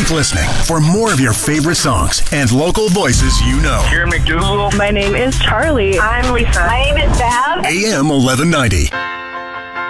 Keep listening for more of your favorite songs and local voices you know. Here, McDougal. My name is Charlie. I'm Lisa. My name is Dab. AM 1190.